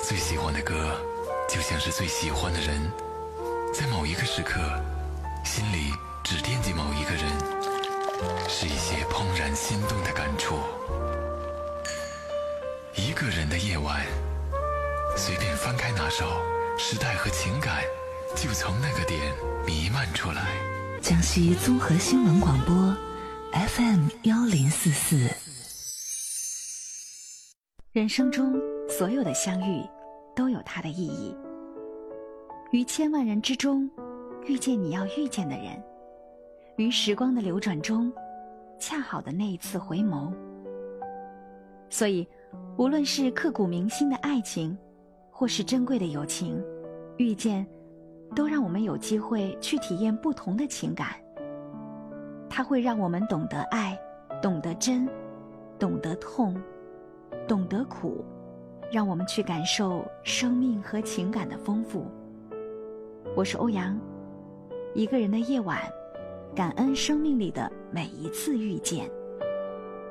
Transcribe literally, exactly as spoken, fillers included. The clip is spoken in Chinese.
最喜欢的歌就像是最喜欢的人，在某一个时刻心里只惦记某一个人，是一些怦然心动的感触。一个人的夜晚，随便翻开那首时代和情感，就从那个点弥漫出来。 江西综合新闻广播 F M 幺零四四。人生中所有的相遇都有它的意义，于千万人之中遇见你要遇见的人，于时光的流转中恰好的那一次回眸。所以无论是刻骨铭心的爱情，或是珍贵的友情，遇见都让我们有机会去体验不同的情感。它会让我们懂得爱，懂得真，懂得痛，懂得苦，让我们去感受生命和情感的丰富。我是欧阳，一个人的夜晚，感恩生命里的每一次遇见。